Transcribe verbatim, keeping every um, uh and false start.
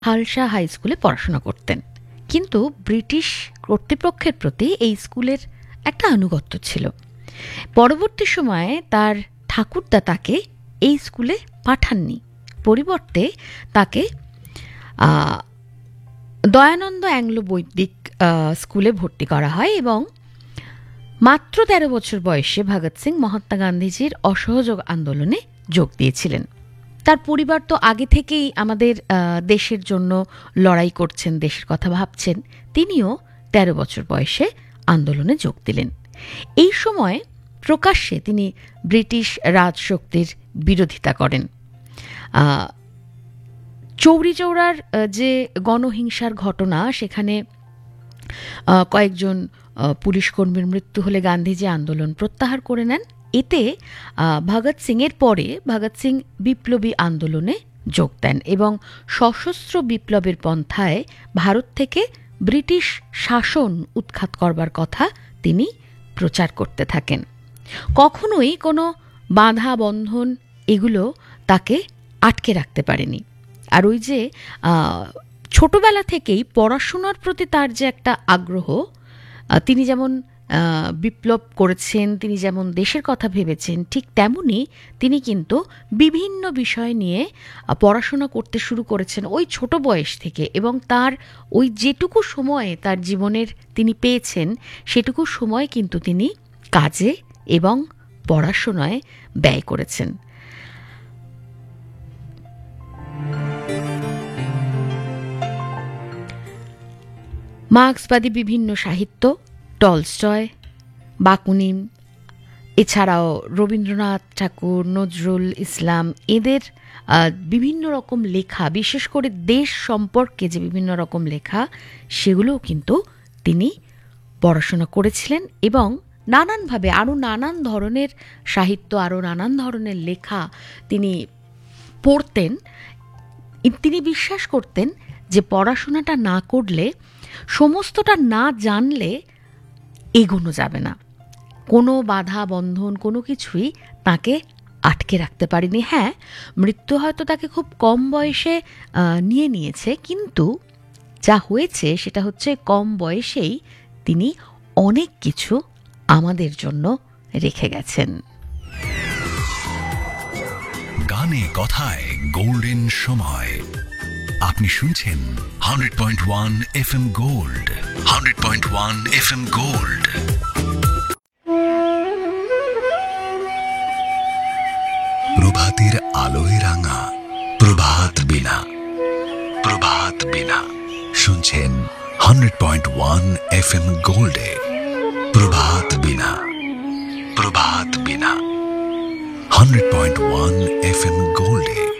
Halsa high স্কুলে পড়াশোনা করতেন, কিন্তু ব্রিটিশ কর্তৃপক্ষের প্রতি এই স্কুলের একটা আনুগত্য ছিল। পরবর্তী সময়ে তার ঠাকুরদা তাকে এই স্কুলে পাঠাননি, পরিবর্তে তাকে দয়ানন্দ অ্যাংলো বৈদিক স্কুলে ভর্তি করা হয় এবং মাত্র তেরো বছর বয়সে ভগৎ সিং মহাত্মা গান্ধীজির অসহযোগ আন্দোলনে যোগ দিয়েছিলেন। তার পরিবার তো আগে থেকেই আমাদের দেশের জন্য লড়াই করছেন, দেশের কথা ভাবছেন। তিনিও তেরো বছর বয়সে আন্দোলনে যোগ দিলেন। এই সময় প্রকাশ্যে তিনি ব্রিটিশ রাজশক্তির বিরোধিতা করেন। চৌরি চৌরার যে গণহিংসার ঘটনা, সেখানে কয়েকজন পুলিশ কর্মীর মৃত্যু হলে গান্ধীজি আন্দোলন প্রত্যাহার করে নেন। এতে ভগৎ সিংয়ের পরে ভগৎ সিং বিপ্লবী আন্দোলনে যোগ দেন এবং সশস্ত্র বিপ্লবের পন্থায় ভারত থেকে ব্রিটিশ শাসন উৎখাত করবার কথা তিনি প্রচার করতে থাকেন। কখনোই কোনো বাধা বন্ধন এগুলো তাকে আটকে রাখতে পারেনি। আর ওই যে ছোটবেলা থেকেই পড়াশোনার প্রতি তার যে একটা আগ্রহ, তিনি যেমন বিপ্লব করেছেন, তিনি যেমন দেশের কথা ভেবেছেন, ঠিক তেমনি তিনি কিন্তু বিভিন্ন বিষয় নিয়ে পড়াশোনা করতে শুরু করেছেন ওই ছোট বয়স থেকে, এবং তার ওই যেটুকু সময় তার জীবনের তিনি পেয়েছেন সেটুকু সময় কিন্তু তিনি কাজে এবং পড়াশোনায় ব্যয় করেছেন। মার্ক্সবাদী বিভিন্ন সাহিত্য, টলস্টয়, বাকুনিন, এছাড়াও রবীন্দ্রনাথ ঠাকুর, নজরুল ইসলাম, এদের বিভিন্ন রকম লেখা, বিশেষ করে দেশ সম্পর্কে যে বিভিন্ন রকম লেখা, সেগুলোও কিন্তু তিনি পড়াশোনা করেছিলেন এবং নানানভাবে আরও নানান ধরনের সাহিত্য, আরও নানান ধরনের লেখা তিনি পড়তেন। তিনি বিশ্বাস করতেন যে পড়াশোনাটা না করলে, সমস্তটা না জানলে এগোনো যাবে না। কোনো বাধা বন্ধন কোনো কিছুই তাকে আটকে রাখতে পারেনি। হ্যাঁ, মৃত্যু হয়তো তাকে খুব কম বয়সে নিয়ে নিয়েছে, কিন্তু যা হয়েছে সেটা হচ্ছে কম বয়সেই তিনি অনেক কিছু আমাদের জন্য রেখে গেছেন। গানে কথায় গোল্ডেন সময়। আপনি শুনছেন hundred point one F M gold, hundred point one F M gold. প্রভাতের আলোয় রাঙা প্রভাত বিনা, প্রভাত বিনা শুনছেন hundred point one F M গোল্ডে। প্রভাত বিনা, প্রভাত বিনা hundred point one F M গোল্ডে।